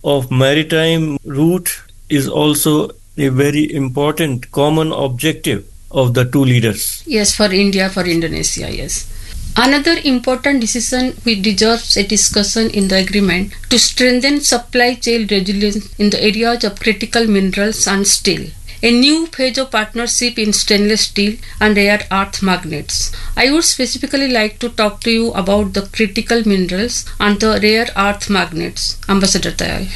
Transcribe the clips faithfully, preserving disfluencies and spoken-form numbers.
of maritime route is also a very important common objective of the two leaders. Yes, for India, for Indonesia, yes. Another important decision which deserves a discussion in the agreement to strengthen supply chain resilience in the areas of critical minerals and steel. A new phase of partnership in stainless steel and rare earth magnets. I would specifically like to talk to you about the critical minerals and the rare earth magnets. Ambassador Tayal.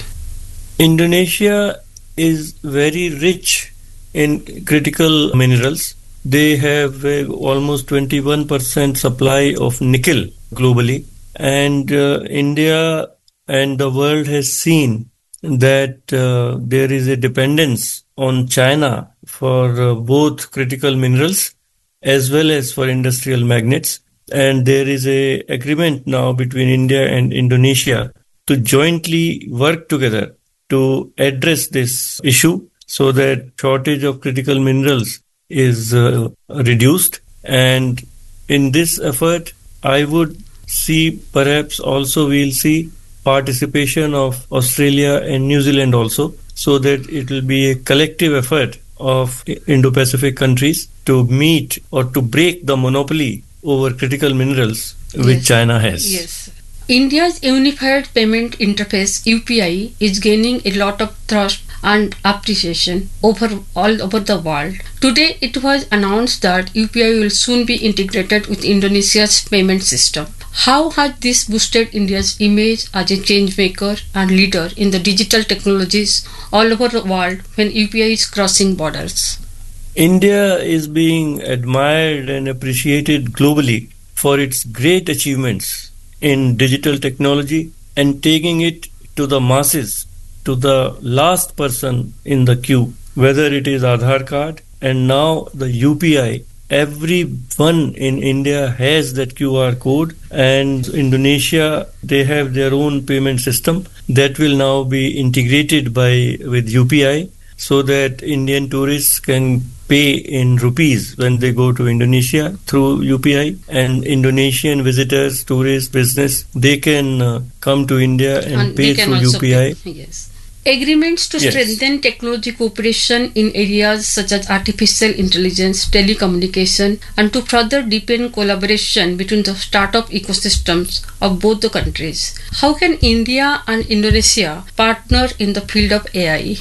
Indonesia is very rich in critical minerals. They have uh, almost twenty-one percent supply of nickel globally. And uh, India and the world has seen that uh, there is a dependence on China for uh, both critical minerals as well as for industrial magnets. And there is a agreement now between India and Indonesia to jointly work together to address this issue so that shortage of critical minerals is uh, reduced. And in this effort, I would see perhaps also we'll see participation of Australia and New Zealand also, so that it will be a collective effort of Indo-Pacific countries to meet or to break the monopoly over critical minerals which yes. China has. Yes. India's Unified Payment Interface U P I is gaining a lot of thrust and appreciation over all over the world. Today it was announced that U P I will soon be integrated with Indonesia's payment system. How has this boosted India's image as a change maker and leader in the digital technologies all over the world when U P I is crossing borders? India is being admired and appreciated globally for its great achievements in digital technology and taking it to the masses, to the last person in the queue, whether it is Aadhaar card and now the U P I. Everyone in India has that Q R code, and Indonesia, they have their own payment system that will now be integrated by with U P I so that Indian tourists can pay in rupees when they go to Indonesia through U P I, and Indonesian visitors, tourists, business, they can uh, come to India and, and pay through U P I. Pay. Yes. Agreements to yes. strengthen technology cooperation in areas such as artificial intelligence, telecommunication, and to further deepen collaboration between the startup ecosystems of both the countries. How can India and Indonesia partner in the field of A I?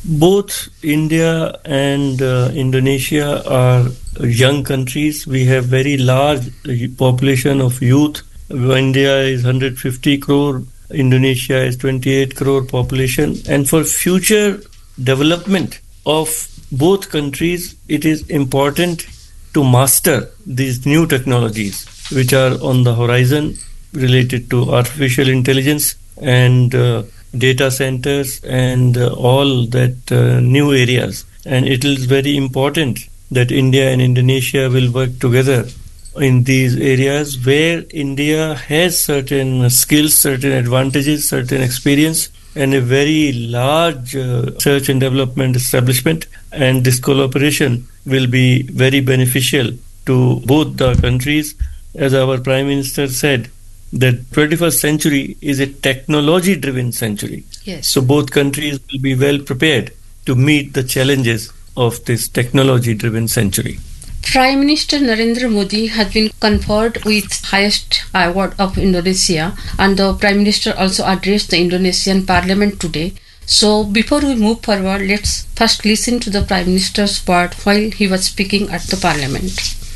Both India and uh, Indonesia are young countries. We have very large population of youth. India is one hundred fifty crore. Indonesia is twenty-eight crore population, and for future development of both countries, it is important to master these new technologies which are on the horizon related to artificial intelligence and uh, data centers and uh, all that uh, new areas. And it is very important that India and Indonesia will work together in these areas where India has certain skills, certain advantages, certain experience, and a very large uh, research and development establishment. And this collaboration will be very beneficial to both the countries. As our Prime Minister said, that twenty-first century is a technology-driven century. Yes. So both countries will be well prepared to meet the challenges of this technology-driven century. Prime Minister Narendra Modi has been conferred with highest award of Indonesia, and the Prime Minister also addressed the Indonesian Parliament today. So before we move forward, let's first listen to the Prime Minister's word while he was speaking at the Parliament.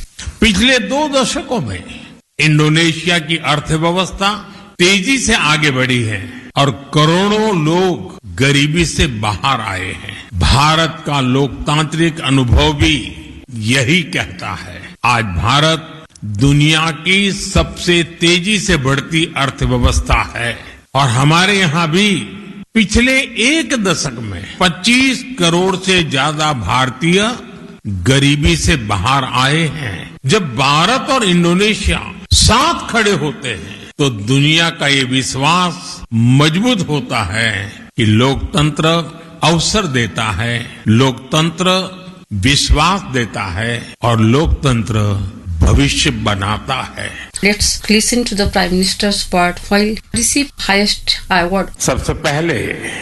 पिछले दो दशकों में Indonesia की अर्थव्यवस्था तेजी से आगे बढ़ी है और करोड़ों लोग गरीबी से बाहर आए हैं। भारत का लोकतांत्रिक अनुभव भी यही कहता है। आज भारत दुनिया की सबसे तेजी से बढ़ती अर्थव्यवस्था है और हमारे यहाँ भी पिछले एक दशक में पच्चीस करोड़ से ज्यादा भारतीय गरीबी से बाहर आए हैं। जब भारत और इंडोनेशिया साथ खड़े होते हैं तो दुनिया का ये विश्वास मजबूत होता है कि लोकतंत्र अवसर देता है, लोकतंत्र विश्वास देता है और लोकतंत्र भविष्य बनाता है। Let's listen to the Prime Minister's word while receive highest award. सबसे पहले